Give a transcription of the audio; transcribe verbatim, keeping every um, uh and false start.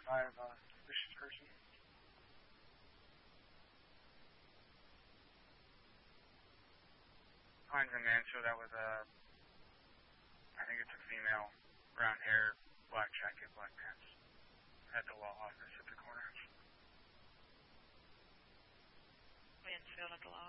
five, uh, suspicious person. Finds in Mansfield, that was a, I think it's a female, brown hair, black jacket, black pants. At the law office at the corner. Mansfield at the law